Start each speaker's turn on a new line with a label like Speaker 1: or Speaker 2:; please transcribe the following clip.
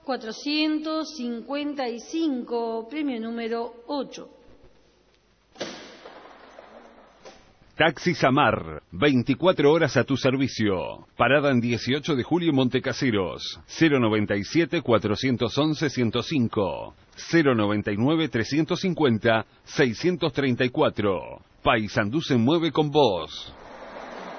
Speaker 1: 455, premio número 8.
Speaker 2: Taxi Samar, 24 horas a tu servicio. Parada en 18 de julio en Montecaseros. 097-411-105. 099-350-634. Paysandú se mueve con vos.